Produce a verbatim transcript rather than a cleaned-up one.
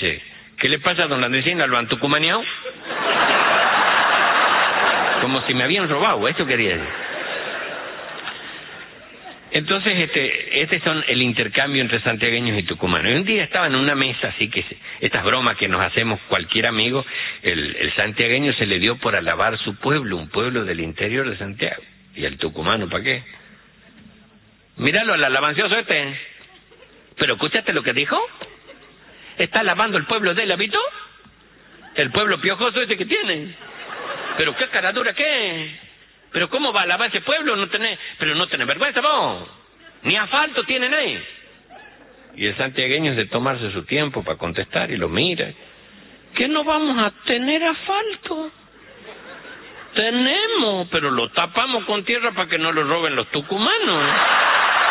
dice, ¿qué le pasa a don Landresino? ¿Lo han tucumaneado? Como si me habían robado, eso quería decir. Entonces, este, este son el intercambio entre santiagueños y tucumanos. Y un día estaba en una mesa, así que se, estas bromas que nos hacemos cualquier amigo, el, el santiagueño se le dio por alabar su pueblo, un pueblo del interior de Santiago. ¿Y el tucumano para qué? Míralo, al alabancioso este. ¿Pero escuchaste lo que dijo? ¿Está alabando el pueblo de él, habitó? El pueblo piojoso ese que tiene. ¿Pero qué caradura qué? ¿Pero cómo va a alabar ese pueblo? No tenés, pero no tenés vergüenza vos. Ni asfalto tienen ahí. Y el santiagueño es de tomarse su tiempo para contestar y lo mira. ¿Qué no vamos a tener asfalto? Tenemos, pero lo tapamos con tierra para que no lo roben los tucumanos.